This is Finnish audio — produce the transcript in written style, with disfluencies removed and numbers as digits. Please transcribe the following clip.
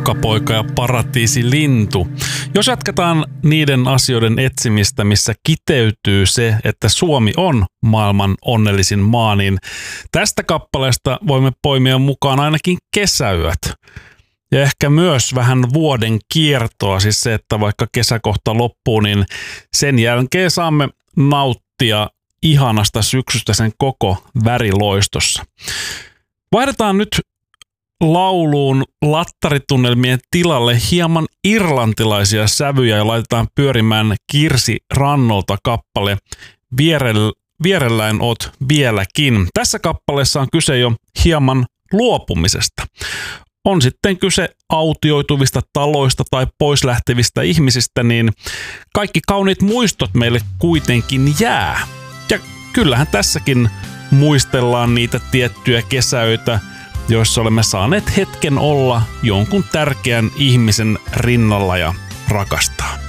Kukkapoika ja Paratiisilintu. Jos jatketaan niiden asioiden etsimistä, missä kiteytyy se, että Suomi on maailman onnellisin maa, niin tästä kappaleesta voimme poimia mukaan ainakin kesäyöt. Ja ehkä myös vähän vuoden kiertoa, siis se, että vaikka kesä kohta loppuu, niin sen jälkeen saamme nauttia ihanasta syksystä sen koko väriloistossa. Vaihdetaan nyt lauluun lattaritunnelmien tilalle hieman irlantilaisia sävyjä ja laitetaan pyörimään Kirsi Rannolta kappale Vierelläin oot vieläkin. Tässä kappaleessa on kyse jo hieman luopumisesta. On sitten kyse autioituvista taloista tai pois lähtevistä ihmisistä, niin kaikki kauniit muistot meille kuitenkin jää. Ja kyllähän tässäkin muistellaan niitä tiettyjä kesäöitä, joissa olemme saaneet hetken olla jonkun tärkeän ihmisen rinnalla ja rakastaa.